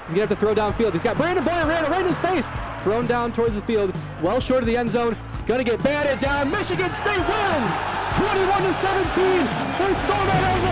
He's going to have to throw downfield. He's got Brandon Boyer right in his face. Thrown down towards the field, well short of the end zone. Going to get batted down. Michigan State wins 21-17. They stole that out of the